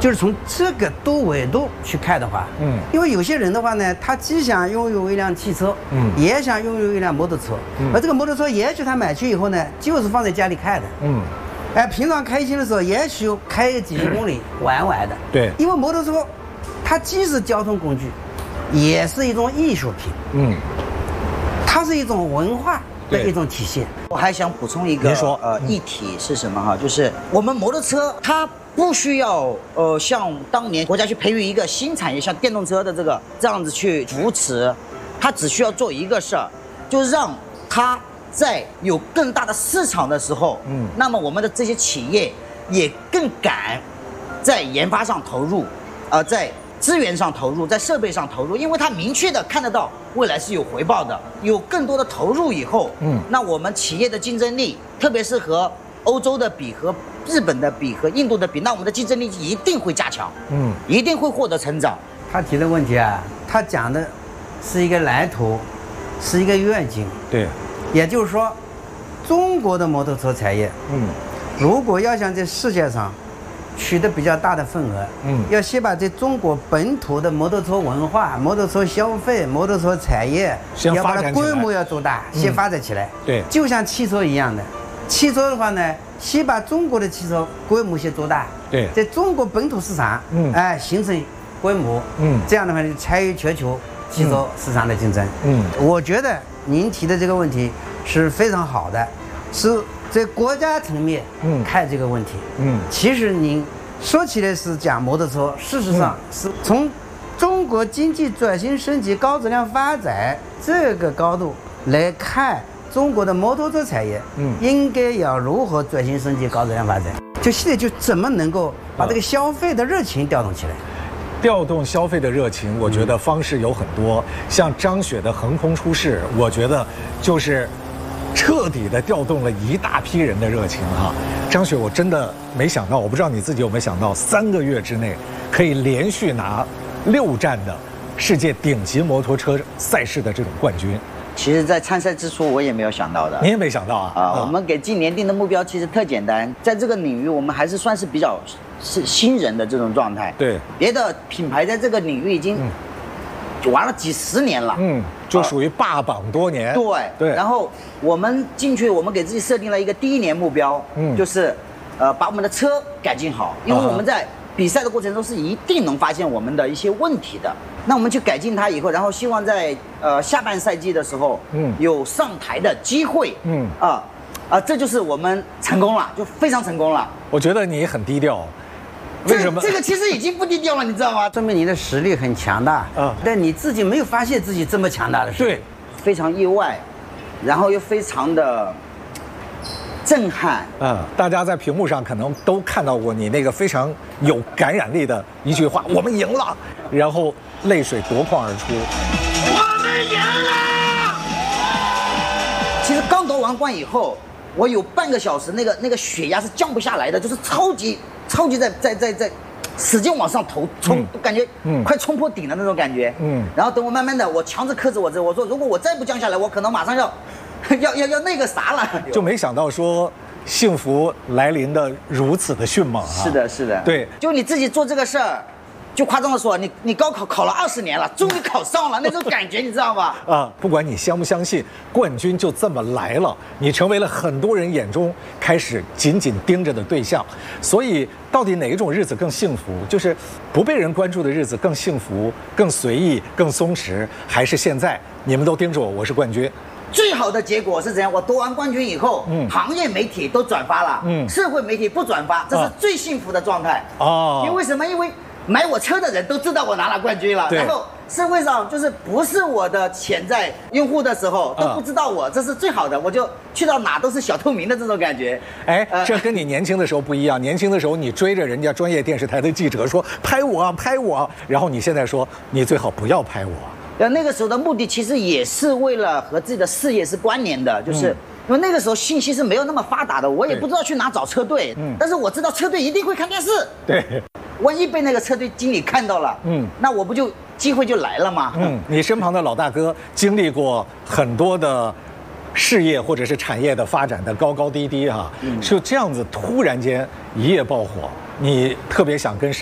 就是从这个多维度去看的话，因为有些人的话呢，他既想拥有一辆汽车，也想拥有一辆摩托车，而这个摩托车也许他买去以后呢，就是放在家里开的，平常开心的时候，也许开几十公里玩玩的， 对， 因为摩托车它既是交通工具，也是一种艺术品，它是一种文化的一种体现。 我还想补充一个议题是什么哈？就是我们摩托车它不需要像当年国家去培育一个新产业，像电动车的这样子去扶持，它只需要做一个事儿，就是让它在有更大的市场的时候，那么我们的这些企业也更敢在研发上投入，在资源上投入，在设备上投入，因为它明确的看得到未来是有回报的。有更多的投入以后，那我们企业的竞争力，特别是和欧洲的比、和日本的比、和印度的比，那我们的竞争力一定会加强，一定会获得成长。 他提的问题啊，他讲的是一个蓝图，是一个愿景。 对， 也就是说，中国的摩托车产业，如果要想在世界上取得比较大的份额，要先把这中国本土的摩托车文化、摩托车消费、摩托车产业，要把它规模要做大，先发展起来。 对， 就像汽车一样的，汽车的话呢，先把中国的汽车规模先做大， 对， 在中国本土市场，形成规模，这样的话就参与全球汽车市场的竞争。我觉得您提的这个问题是非常好的，是在国家层面看这个问题。其实您说起来是讲摩托车，事实上是从中国经济转型升级、高质量发展这个高度来看中国的摩托车产业，应该要如何转型升级、高质量发展。就现在就怎么能够把这个消费的热情调动起来。 调动消费的热情，我觉得方式有很多。像张雪的横空出世，我觉得就是彻底的调动了一大批人的热情哈。张雪，我真的没想到，我不知道你自己有没有想到，3个月之内可以连续拿6站的世界顶级摩托车赛事的这种冠军。 其实，在参赛之初，我也没有想到的。 你也没想到啊？ 我们给今年定的目标其实特简单，在这个领域，我们还是算是比较是新人的这种状态。 对， 别的品牌在这个领域已经玩了几10年了， 就属于霸榜多年。 对。然后我们进去，我们给自己设定了一个第1年目标，就是把我们的车改进好，因为我们在比赛的过程中是一定能发现我们的一些问题的。那我们去改进它以后，然后希望在下半赛季的时候，有上台的机会，这就是我们成功了，就非常成功了。 我觉得你很低调，为什么？ 这个其实已经不低调了，你知道吗？ 说明你的实力很强大，但你自己没有发现自己这么强大的实力。 对， 非常意外，然后又非常的震撼。 大家在屏幕上可能都看到过你那个非常有感染力的一句话：“我们赢了。”然后泪水夺眶而出。 我们赢了！其实刚夺完冠以后，我有半个小时那个血压是降不下来的，就是超级在使劲往上冲，感觉快冲破顶的那种感觉。然后等我慢慢的，我强制克制我说如果我再不降下来，我可能马上要那个啥了。 就没想到说幸福来临的如此的迅猛啊！ 是的，对，就你自己做这个事儿。就夸张的说，你高考考了20年了，终于考上了，那种感觉你知道吗？ 不管你相不相信，冠军就这么来了，你成为了很多人眼中开始紧紧盯着的对象。所以，到底哪一种日子更幸福？就是不被人关注的日子更幸福、更随意、更松弛，还是现在你们都盯着我是冠军？ 最好的结果是怎样？我夺完冠军以后，行业媒体都转发了，社会媒体不转发，这是最幸福的状态。因为什么？因为买我车的人都知道我拿了冠军了，然后社会上就是不是我的潜在用户的时候都不知道我，这是最好的，我就去到哪都是小透明的这种感觉。 这跟你年轻的时候不一样，年轻的时候你追着人家专业电视台的记者说拍我拍我，然后你现在说你最好不要拍我。 那个时候的目的其实也是为了和自己的事业是关联的，就是因为那个时候信息是没有那么发达的，我也不知道去哪找车队，但是我知道车队一定会看电视。 对。 万一被那个车队经理看到了，那我不就机会就来了吗？ 你身旁的老大哥经历过很多的事业或者是产业的发展的高高低低哈，就这样子突然间一夜爆火，你特别想跟